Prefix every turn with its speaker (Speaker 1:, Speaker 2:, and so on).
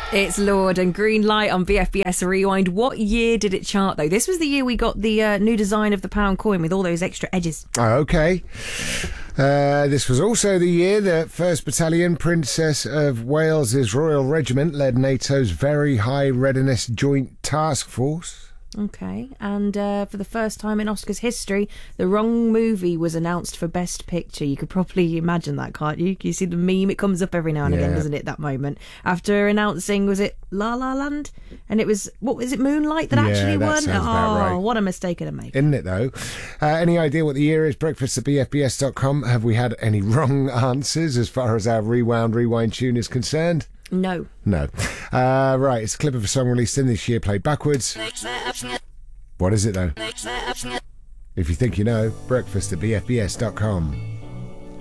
Speaker 1: It's Lord and Green Light on BFBS Rewind. What year did it chart, though? This was the year we got the new design of the pound coin with all those extra edges.
Speaker 2: Oh, okay. This was also the year that 1st Battalion, Princess of Wales's Royal Regiment, led NATO's Very High Readiness Joint Task Force.
Speaker 1: Okay, and for the first time in Oscars history, the wrong movie was announced for Best Picture. You could probably imagine that, can't you? You see the meme, it comes up every now and again, doesn't it, that moment? After announcing, was it La La Land? And it was, what was it, Moonlight that actually won?
Speaker 2: Sounds about right.
Speaker 1: What a mistake to make.
Speaker 2: Isn't it, though? Any idea what the year is? Breakfast at BFBS.com. Have we had any wrong answers as far as our rewind tune is concerned?
Speaker 1: No.
Speaker 2: Right, it's a clip of a song released in this year, played backwards. What is it, though? If you think you know, breakfast at BFBS.com.